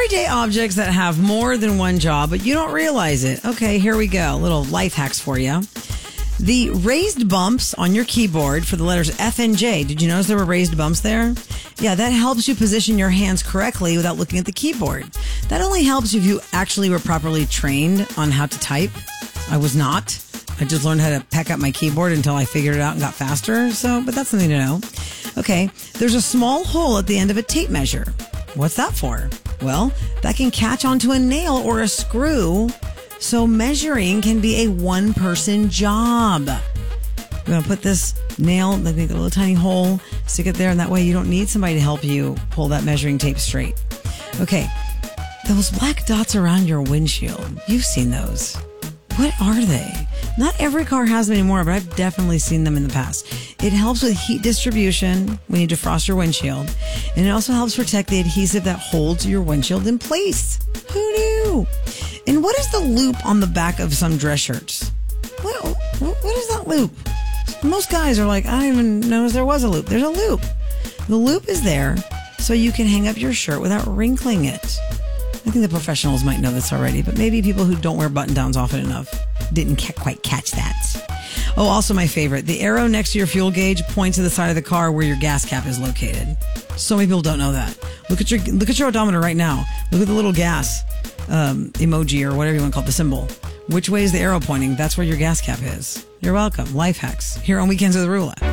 Everyday objects that have more than one job, but you don't realize it. Okay, here we go. Little life hacks for you. The raised bumps on your keyboard for the letters F and J. Did you notice there were raised bumps there? Yeah, that helps you position your hands correctly without looking at the keyboard. That only helps if you actually were properly trained on how to type. I was not. I just learned how to peck up my keyboard until I figured it out and got faster. But that's something to know. Okay, there's a small hole at the end of a tape measure. What's that for? Well, that can catch onto a nail or a screw, so measuring can be a one-person job. We're going to put this nail, like make a little tiny hole, stick it there, and that way you don't need somebody to help you pull that measuring tape straight. Okay, those black dots around your windshield, you've seen those. What are they? Not every car has them anymore, but I've definitely seen them in the past. It helps with heat distribution when you defrost your windshield, and it also helps protect the adhesive that holds your windshield in place. Who knew? And what is the loop on the back of some dress shirts? What is that loop? Most guys are like, I didn't even notice there was a loop. There's a loop. The loop is there so you can hang up your shirt without wrinkling it. I think the professionals might know this already, but maybe people who don't wear button-downs often enough didn't quite catch that. Oh, also my favorite. The arrow next to your fuel gauge points to the side of the car where your gas cap is located. So many people don't know that. Look at your odometer right now. Look at the little gas emoji or whatever you want to call it, the symbol. Which way is the arrow pointing? That's where your gas cap is. You're welcome. Life hacks here on Weekends with Rula.